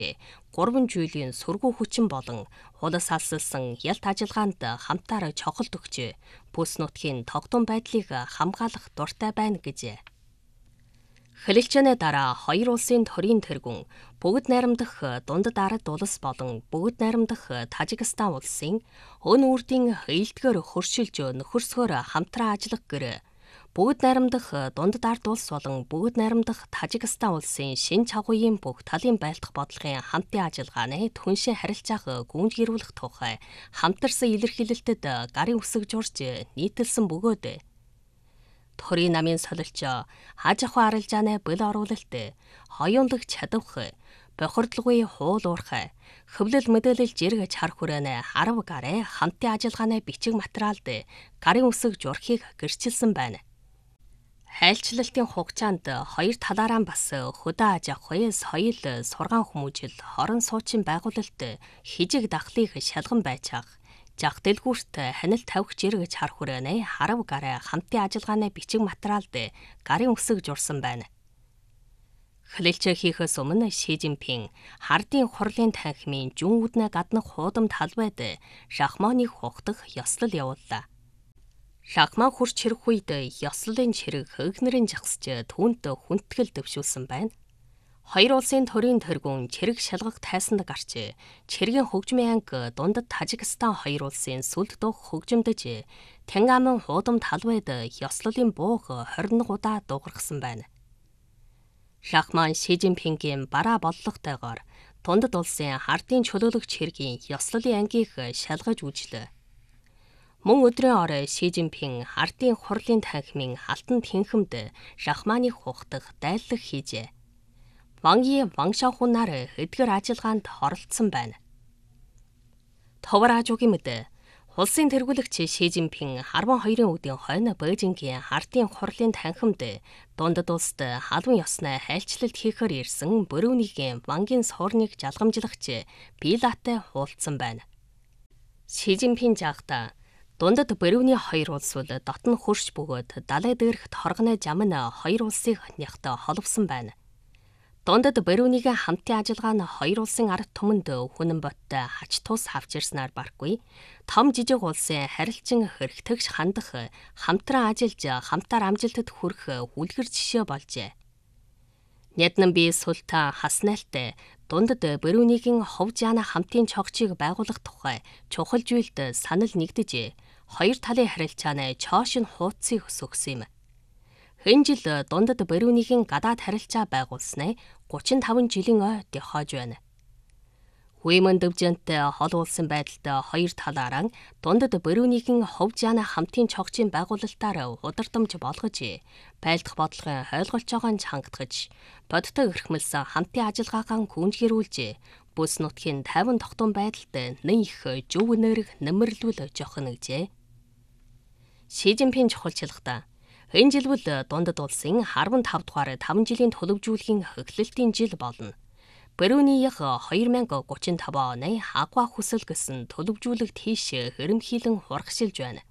3 жилийн сургуу хүчин болон улс алсалсан ялт ажиллагаанд хамтаар чухалд өгч бүс нутгийн тогтун байдлыг хамгаалах дуртай байна гэжээ. Хэлэлцээний дараа хоёр улсын төрийн тэргүүн бүгд найрамдах дундад ард улс болон бүгд найрамдах Тажикстан улсын өн үрдийн ээлдгээр хөршилж нөхөрсгөөр хамтран ажиллах гэр бүгд найрамдах дундад ард улс болон бүгд найрамдах Тажикстан улсын шин чагуугийн бүх талын байлдах бодлогын хамтын ажиллагааны түншин харилцааг гүнзгийрүүлэх тухай хамтарсан илэрхийлэлтэд гарын үсэг журж нийтэлсэн бөгөөд Төрийн намын солилч аж ахуй арилжааны бэл оруулалт, хоёулах чадвах, бохирдлогын хуул уурхай, хөвлөл мэдээлэл жиргэж хар хүрээний 10 гарын хамтын ажиллагааны бичиг материалд гарын үсэг журхийг гэрчилсэн байна. Хайлчлалтын хугацаанд хоёр талаараа бас хөдөө аж ахуй, соёл, сургаан хүмүүжил, хорон суучин байгуулалт хижиг дахлыг шалган байцаах жах дэлгүүрт хяналт тавих жиргэж хар хүрээний 10 гарын хамтын ажиллагааны бичиг материалд гарын үсэг журсан байна. Хэлэлцээ хийхээс өмнө Ши Жинпин хардын хурлын танхимын жүн үднэ гаднах хуудам талбайд шахманыг хухдах ёслол явууллаа. Шахман хурц чирэх үед ёслолын чирэг хөгнөрийн жагсч түүнд хүндэтгэл дэвшүүлсэн байна. Хоёр улсын төрийн тэргүүн чирэг шалгах тайсанд гарч чиргийн хөгжмийн анги дундад Тажикстан хоёр улсын сүлд дух хөгжимдөж Тэнгамын хуудам талбайд ёслолын бууг 21 удаа дуугаргасан байна. Шахман Ши Жинпингийн бараа боллоготойгоор дундад улсын хардын чөлөөлөгч хэргийн ёслолын ангийг шалгаж үжлээ. Мөн өдрийн ор Ши Жинпин хардын хурлын танхимын алтан тэнхимд Шахманыг хухдах дайллаг хийжээ. Вангийн ваншаахунаар эдгээр ажиллагаанд оролцсон байна. Товар ажуугийн мэд улсын тэргүүлэгч Ши Жинпин 12-ын үдийн хойно Бээжингийн хардын хурлын танхимд дундад улсад халуун ёсны хайлчлалт хийхээр ирсэн Брюнейгийн вангийн суурныг жалгамжлагч Билатай хуулдсан байна. Ши Жинпин жаахта дундад Брюней хоёр улс бол дотн хөрш бөгөөд далай дээрх торгоны зам нь хоёр улсыг нягт холбосон байна. Дундад Брюнейгийн хамтын ажиллагаа нь хоёр улсын ард түмэнд хүнэн боттой хач тус хавчирснаар барахгүй том жижиг улсын харилцан хэрэгтэгч хандах хамтран ажиллаж хамтаар амжилтад хүрэх үлгэр жишээ болжээ. Няднан бие султан хаснайлт дундад Брюнейгийн ховжаана хамтын чогчийг байгуулах тухай чухал зүйлд санал нэгдэж хоёр талын харилцааны чоошин хуудсыг өсгсөн юм. Энэ жил дундад Брюнейгийн гадаад харилцаа байгуулснаа 35 жилийн ой дохиож байна. Хуйман дэвжэнтэй хол уулсан байдалд хоёр талаараа дундад Брюнейгийн ховжаана хамтын чогчийн байгуулалтаар удирдамж болгож байлдах бодлогын ойлголцоогоо хангатгаж бодтой өрхмөлсөн хамтын ажиллагаагаа гүнзгийрүүлж бүс нутгийн 50 тогтун байдалд нэн их зөв нэрэг нэмэрлүүл жохно гэжээ. Ши Жинпин чухалчлагта энэ жил бол дундад улсын 15 дугаар 5 жилийн төлөвжүүлгийн хөглөлтийн жил болно. Брюнейх 2035 оны агва хүсэл гэсэн төлөвжүүлэгт тийш хэрэмхийлэн хурагшилж байна.